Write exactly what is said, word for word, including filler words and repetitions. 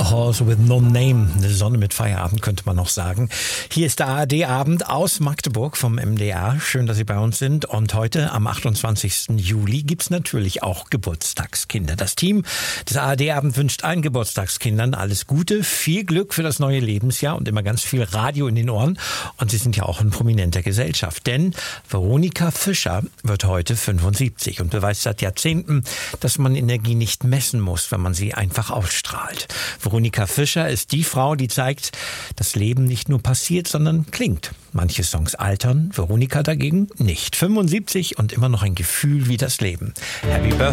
A Horse with No Name, eine Sonne mit Feierabend könnte man noch sagen. Hier ist der A R D-Abend aus Magdeburg vom M D R. Schön, dass Sie bei uns sind. Und heute, am achtundzwanzigsten Juli, gibt's natürlich auch Geburtstagskinder. Das Team des A R D-Abend wünscht allen Geburtstagskindern alles Gute, viel Glück für das neue Lebensjahr und immer ganz viel Radio in den Ohren. Und Sie sind ja auch in prominenter Gesellschaft, denn Veronika Fischer wird heute fünfundsiebzig und beweist seit Jahrzehnten, dass man Energie nicht messen muss, wenn man sie einfach ausstrahlt. Veronika Fischer ist die Frau, die zeigt, dass Leben nicht nur passiert, sondern klingt. Manche Songs altern, Veronika dagegen nicht. fünfundsiebzig und immer noch ein Gefühl wie das Leben. Happy Birthday.